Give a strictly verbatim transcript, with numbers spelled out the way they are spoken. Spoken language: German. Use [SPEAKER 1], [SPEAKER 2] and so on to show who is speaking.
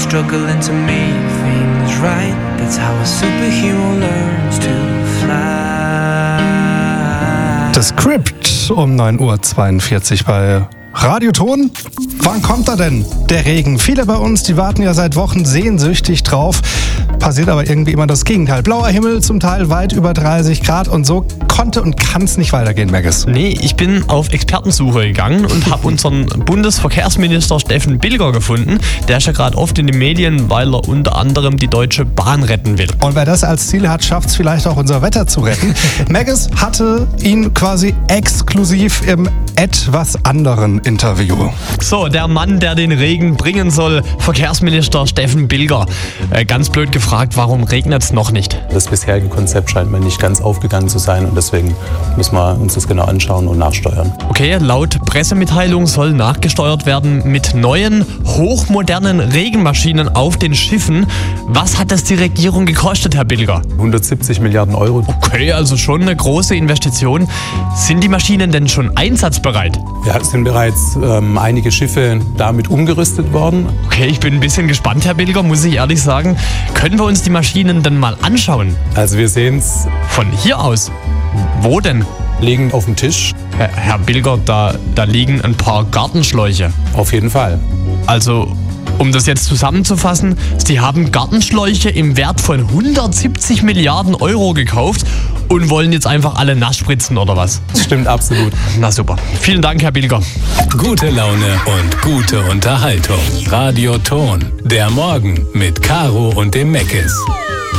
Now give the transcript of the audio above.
[SPEAKER 1] struggling to make things right. That's how a superhero learns to fly.
[SPEAKER 2] Das Script um neun Uhr zweiundvierzig bei Radioton. Wann kommt er denn, der Regen? Viele bei uns, die warten ja seit Wochen sehnsüchtig drauf. Passiert aber irgendwie immer das Gegenteil. Blauer Himmel, zum Teil weit über dreißig Grad und so konnte und kann es nicht weitergehen, Maggis.
[SPEAKER 3] Nee, ich bin auf Expertensuche gegangen und habe unseren Bundesverkehrsminister Steffen Bilger gefunden. Der ist ja gerade oft in den Medien, weil er unter anderem die Deutsche Bahn retten will.
[SPEAKER 2] Und wer das als Ziel hat, schafft es vielleicht auch, unser Wetter zu retten. Maggis hatte ihn quasi exklusiv im etwas anderen Interview.
[SPEAKER 3] So, der Mann, der den Regen bringen soll, Verkehrsminister Steffen Bilger. Äh, ganz blöd gefragt, warum regnet es noch nicht?
[SPEAKER 4] Das bisherige Konzept scheint mir nicht ganz aufgegangen zu sein und deswegen müssen wir uns das genau anschauen und nachsteuern.
[SPEAKER 3] Okay, laut Pressemitteilung soll nachgesteuert werden mit neuen, hochmodernen Regenmaschinen auf den Schiffen. Was hat das die Regierung gekostet, Herr Bilger?
[SPEAKER 4] hundertsiebzig Milliarden Euro.
[SPEAKER 3] Okay, also schon eine große Investition. Sind die Maschinen denn schon einsatzbereit?
[SPEAKER 4] Ja, es sind bereits ähm, einige Schiffe damit umgerüstet worden.
[SPEAKER 3] Okay, ich bin ein bisschen gespannt, Herr Bilger, muss ich ehrlich sagen. Können wir uns die Maschinen denn mal anschauen?
[SPEAKER 4] Also wir sehen es.
[SPEAKER 3] Von hier aus? Wo denn?
[SPEAKER 4] Liegen auf dem Tisch.
[SPEAKER 3] Herr, Herr Bilger, da, da liegen ein paar Gartenschläuche.
[SPEAKER 4] Auf jeden Fall.
[SPEAKER 3] Also, um das jetzt zusammenzufassen, Sie haben Gartenschläuche im Wert von hundertsiebzig Milliarden Euro gekauft und wollen jetzt einfach alle nass spritzen, oder was?
[SPEAKER 4] Das stimmt absolut.
[SPEAKER 3] Na super. Vielen Dank, Herr Bilger.
[SPEAKER 5] Gute Laune und gute Unterhaltung. Radioton. Der Morgen mit Caro und dem Maggis.